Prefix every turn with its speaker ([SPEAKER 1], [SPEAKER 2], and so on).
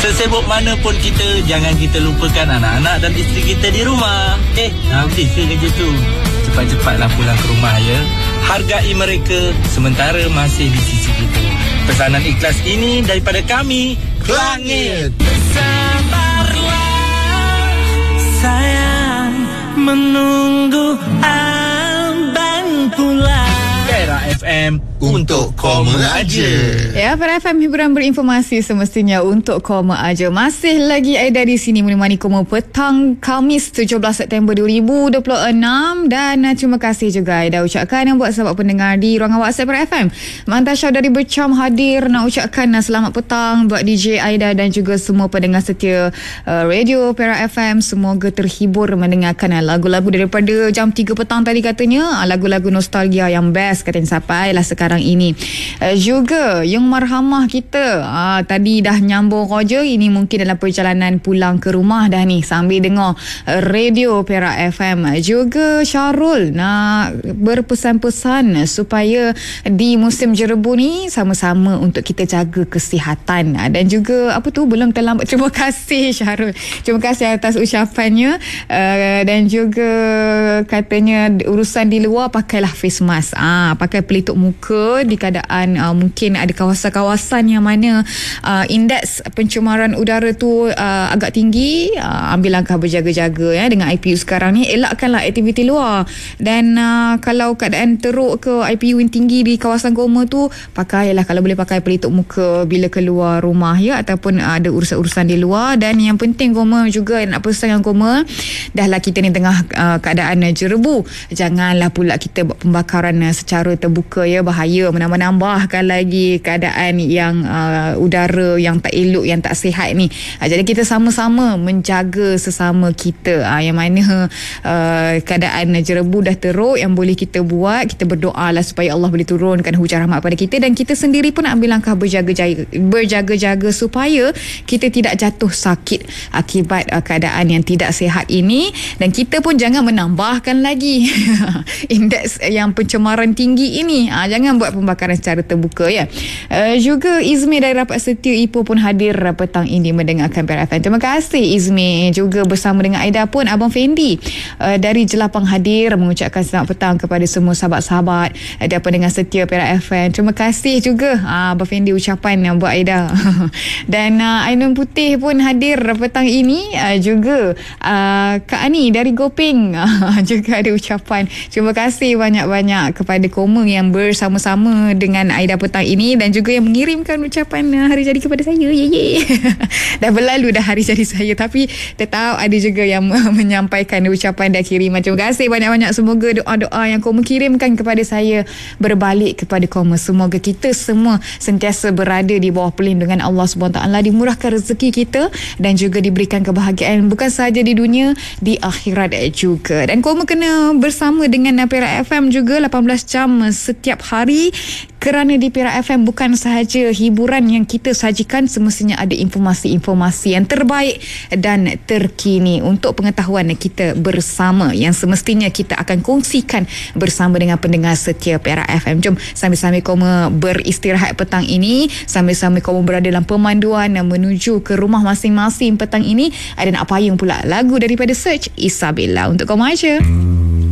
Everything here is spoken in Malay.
[SPEAKER 1] Sesibuk mana pun kita, jangan kita lupakan anak-anak dan isteri kita di rumah. Habis ke kerja tu? Cepat-cepatlah pulang ke rumah ya. Hargai mereka sementara masih di sisi kita. Pesanan ikhlas ini daripada kami, Kelangit.
[SPEAKER 2] Bersabarlah sayang, menunggu abang pulang.
[SPEAKER 1] Perak FM untuk koma aja.
[SPEAKER 3] Ya, Perak FM, hiburan berinformasi semestinya untuk koma aja. Masih lagi Aida di sini menemani koma petang Khamis 17 September 2026. Dan terima kasih juga Aida ucapkan buat sahabat pendengar di ruangan WhatsApp Perak FM. Mantasya dari Bercam hadir nak ucapkan selamat petang buat DJ Aida dan juga semua pendengar setia radio Perak FM. Semoga terhibur mendengarkan lagu-lagu daripada jam 3 petang tadi katanya. Lagu-lagu nostalgia yang best katanya sampailah sekarang ini. Juga Yung Marhamah kita tadi dah nyambung roja. Ini mungkin dalam perjalanan pulang ke rumah dah ni sambil dengar radio Perak FM. Juga Syarul nak berpesan-pesan supaya di musim jerebu ni sama-sama untuk kita jaga kesihatan. Dan juga belum terlambat. Terima kasih Syarul, terima kasih atas ucapannya. Dan juga katanya urusan di luar pakailah face mask, pakai pelitup muka di keadaan mungkin ada kawasan-kawasan yang mana indeks pencemaran udara tu agak tinggi. Ambil langkah berjaga-jaga ya dengan IPU sekarang ni. Elakkanlah aktiviti luar. Dan kalau keadaan teruk ke IPU yang tinggi di kawasan koma tu, pakailah kalau boleh pakai pelitup muka bila keluar rumah ya, ataupun ada urusan-urusan di luar. Dan yang penting koma juga nak pesan dengan koma, dahlah kita ni tengah keadaan jerebu, janganlah pula kita buat pembakaran secara terbuka ya, bahaya, menambah-nambahkan lagi keadaan yang udara yang tak elok, yang tak sihat ni. Jadi kita sama-sama menjaga sesama kita. Yang mana keadaan jerebu dah teruk, yang boleh kita buat, kita berdoalah supaya Allah boleh turunkan hujan rahmat pada kita, dan kita sendiri pun ambil langkah berjaga-jaga supaya kita tidak jatuh sakit akibat keadaan yang tidak sihat ini. Dan kita pun jangan menambahkan lagi indeks yang pencemaran tinggi ini. Jangan buat pembakaran secara terbuka ya. Juga Izmi dari Rapat Setia Ipoh pun hadir petang ini mendengarkan Perak FM. Terima kasih Izmi. Juga bersama dengan Aida pun Abang Fendi dari Jelapang hadir mengucapkan selamat petang kepada semua sahabat-sahabat dan pendengar setia Perak FM. Terima kasih juga Abang Fendi ucapan buat Aida. Dan Ainun Putih pun hadir petang ini. Juga Kak Ani dari Gopeng juga ada ucapan. Terima kasih banyak-banyak kepada koma yang bersama-sama dengan Aida petang ini, dan juga yang mengirimkan ucapan hari jadi kepada saya. Dah berlalu dah hari jadi saya, tapi tetap ada juga yang menyampaikan ucapan dan kiriman. Terima kasih banyak-banyak. Semoga doa-doa yang koma kirimkan kepada saya berbalik kepada koma. Semoga kita semua sentiasa berada di bawah perlindungan Allah SWT, dimurahkan rezeki kita dan juga diberikan kebahagiaan bukan sahaja di dunia, di akhirat juga. Dan koma kena bersama dengan Perak FM juga 18 jam setiap hari, kerana di Perak FM bukan sahaja hiburan yang kita sajikan, semestinya ada informasi-informasi yang terbaik dan terkini untuk pengetahuan kita bersama, yang semestinya kita akan kongsikan bersama dengan pendengar setia Perak FM. Jom sambil-sambil koma beristirahat petang ini, sambil-sambil koma berada dalam pemanduan menuju ke rumah masing-masing petang ini, ada nak payung pula lagu daripada Search Isabella untuk koma aja.